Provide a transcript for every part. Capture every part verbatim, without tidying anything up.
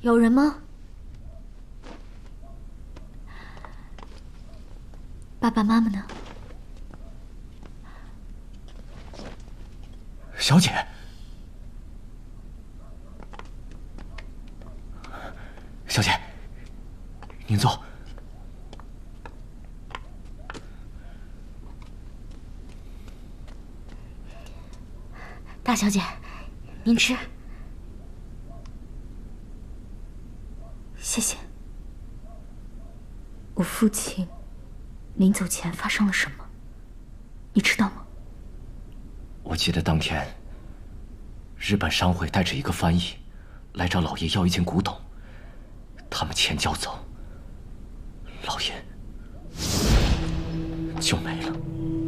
有人吗？爸爸妈妈呢？ 小姐，小姐，您坐。 大小姐，您吃。谢谢。我父亲临走前发生了什么？你知道吗？ 我记得当天，日本商会带着一个翻译来找老爷要一件古董，他们前脚走，老爷就没了。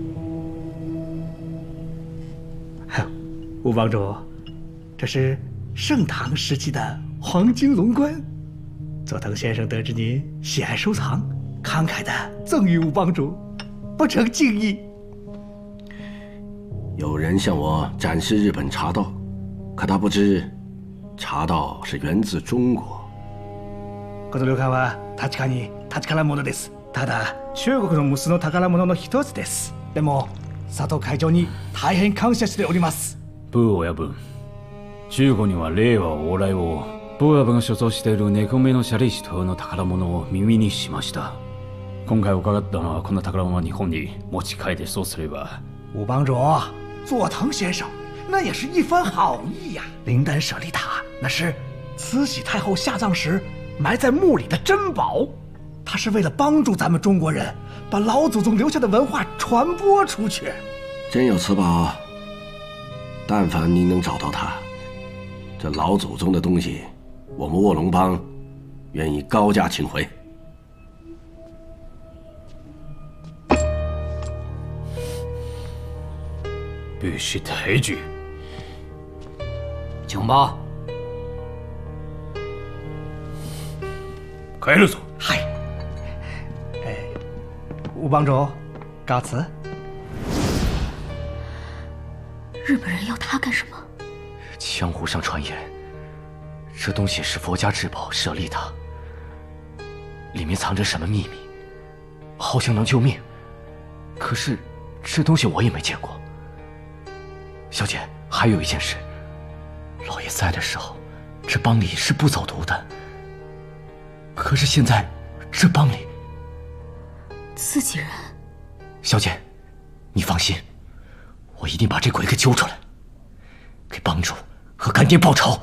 吴帮主，这是盛唐时期的黄金龙冠，佐藤先生得知您喜爱收藏，慷慨的赠予吴帮主，不成敬意。 有人向我展示日本茶道，可他不知茶道是源自中国。 この旅館は確かに宝物です。ただ中国の無数の宝物の一つです。でも佐藤会長に大変感謝しております。 ブー親分、中国には令和往来をブー親分が所蔵している猫目のシャリ石との宝物を耳にしました。今回伺ったのはこの宝物を日本に持ち帰ってそうすれば。 吴帮主，佐藤先生那也是一番好意呀。灵丹舍利塔那是慈禧太后下葬时埋在墓里的珍宝，他是为了帮助咱们中国人把老祖宗留下的文化传播出去。 真有此宝，但凡你能找到它，这老祖宗的东西，我们卧龙帮愿意高价请回。 必须抬举。 请吧。 帰るぞ。 嗨，哎，吴帮主，告辞。 日本人要他干什么？ 江湖上传言，这东西是佛家至宝舍利塔，里面藏着什么秘密？好像能救命，可是这东西我也没见过。小姐，还有一件事，老爷在的时候，这帮里是不走读的。可是现在，这帮里自己人。 小姐，你放心，我一定把这鬼给揪出来，给帮主和干爹报仇。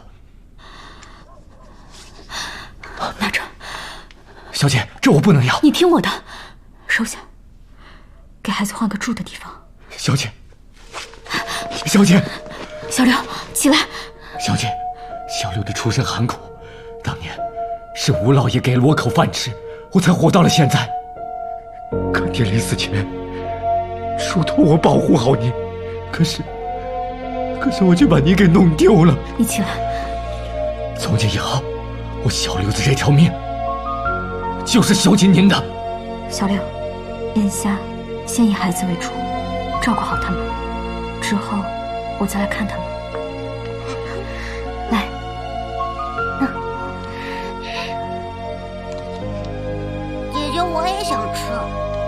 拿着。 小姐，这我不能要。 你听我的，收下，给孩子换个住的地方。 小姐。小姐， 小刘，起来！ 小姐，小刘的出身寒苦，当年是吴老爷给了我口饭吃，我才活到了现在。干爹临死前嘱托我保护好您，可是，可是我却把您给弄丢了。 你起来！ 从今以后，我小刘的这条命就是修进您的。 小刘，眼下先以孩子为主，照顾好他们。之后，我再来看他们。